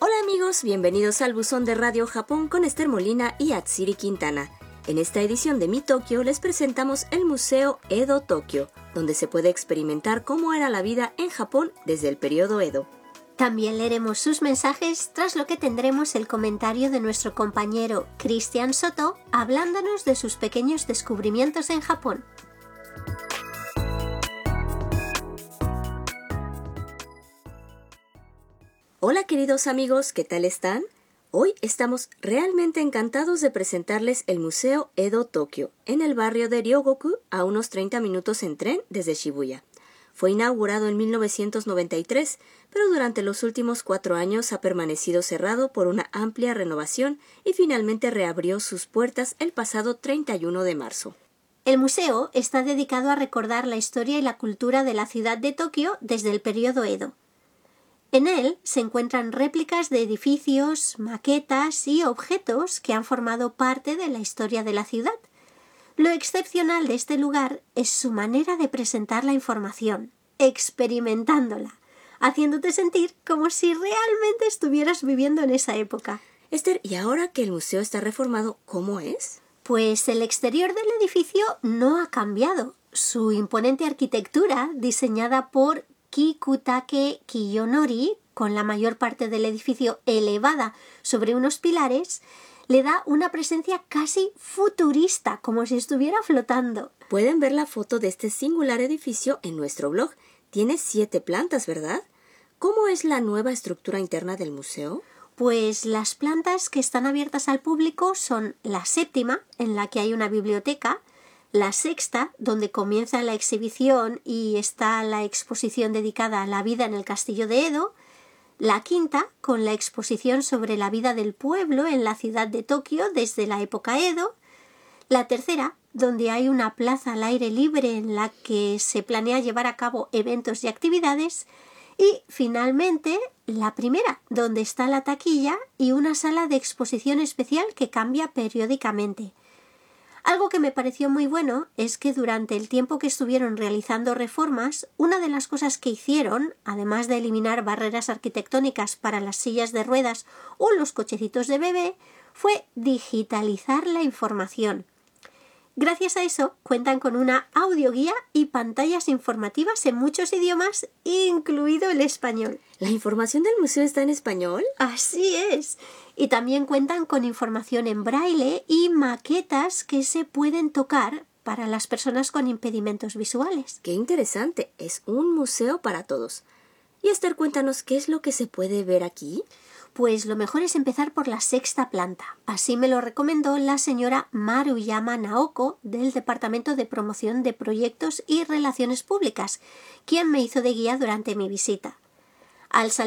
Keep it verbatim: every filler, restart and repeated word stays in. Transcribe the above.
Hola amigos, bienvenidos al Buzón de Radio Japón con Esther Molina y Atsiri Quintana. En esta edición de Mi Tokio les presentamos el Museo Edo Tokio, donde se puede experimentar cómo era la vida en Japón desde el periodo Edo. También leeremos sus mensajes, tras lo que tendremos el comentario de nuestro compañero Christian Soto, hablándonos de sus pequeños descubrimientos en Japón. Hola queridos amigos, ¿qué tal están? Hoy estamos realmente encantados de presentarles el Museo Edo Tokio, en el barrio de Ryogoku, a unos treinta minutos en tren desde Shibuya. Fue inaugurado en mil novecientos noventa y tres, pero durante los últimos cuatro años ha permanecido cerrado por una amplia renovación y finalmente reabrió sus puertas el pasado treinta y uno de marzo. El museo está dedicado a recordar la historia y la cultura de la ciudad de Tokio desde el periodo Edo. En él se encuentran réplicas de edificios, maquetas y objetos que han formado parte de la historia de la ciudad. Lo excepcional de este lugar es su manera de presentar la información, experimentándola, haciéndote sentir como si realmente estuvieras viviendo en esa época. Esther, ¿y ahora que el museo está reformado, cómo es? Pues el exterior del edificio no ha cambiado. Su imponente arquitectura, diseñada por Kikutake Kiyonori, con la mayor parte del edificio elevada sobre unos pilares, le da una presencia casi futurista, como si estuviera flotando. Pueden ver la foto de este singular edificio en nuestro blog. Tiene siete plantas, ¿verdad? ¿Cómo es la nueva estructura interna del museo? Pues las plantas que están abiertas al público son la séptima, en la que hay una biblioteca, la sexta, donde comienza la exhibición y está la exposición dedicada a la vida en el castillo de Edo, la quinta, con la exposición sobre la vida del pueblo en la ciudad de Tokio desde la época Edo, la tercera, donde hay una plaza al aire libre en la que se planea llevar a cabo eventos y actividades, y finalmente la primera, donde está la taquilla y una sala de exposición especial que cambia periódicamente. Algo que me pareció muy bueno es que durante el tiempo que estuvieron realizando reformas, una de las cosas que hicieron, además de eliminar barreras arquitectónicas para las sillas de ruedas o los cochecitos de bebé, fue digitalizar la información. Gracias a eso cuentan con una audioguía y pantallas informativas en muchos idiomas, incluido el español. ¿La información del museo está en español? Así es. Y también cuentan con información en braille y maquetas que se pueden tocar para las personas con impedimentos visuales. ¡Qué interesante! Es un museo para todos. Y Esther, cuéntanos, ¿qué es lo que se puede ver aquí? Pues lo mejor es empezar por la sexta planta. Así me lo recomendó la señora Maruyama Naoko del Departamento de Promoción de Proyectos y Relaciones Públicas, quien me hizo de guía durante mi visita. Al salir